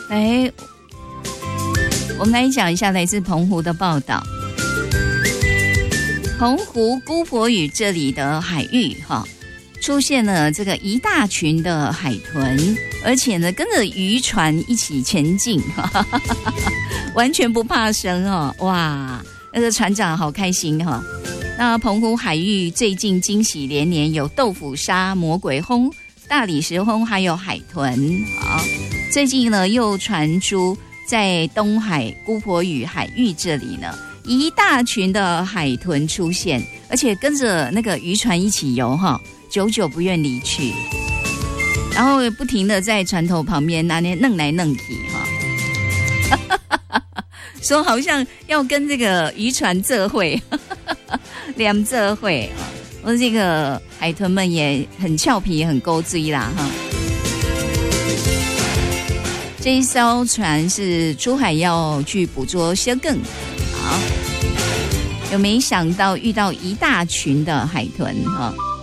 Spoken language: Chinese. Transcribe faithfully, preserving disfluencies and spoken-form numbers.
来，我们来讲一下来自澎湖的报道。澎湖姑婆屿这里的海域哈，出现了这个一大群的海豚，而且呢跟着渔船一起前进，哈哈哈哈，完全不怕生哦！哇，那个船长好开心哈。那澎湖海域最近惊喜连连，有豆腐鲨、魔鬼轰、大理石轰，还有海豚啊。最近呢又传出在东海姑婆屿海域这里呢，一大群的海豚出现，而且跟着那个渔船一起游哈，久久不愿离去，然后不停的在船头旁边拿捏弄来弄去哈，说好像要跟这个渔船作会，两作会啊，我这个海豚们也很俏皮，很勾追啦哈。这一艘船是出海要去捕捉虾更，好，有没想到遇到一大群的海豚哈。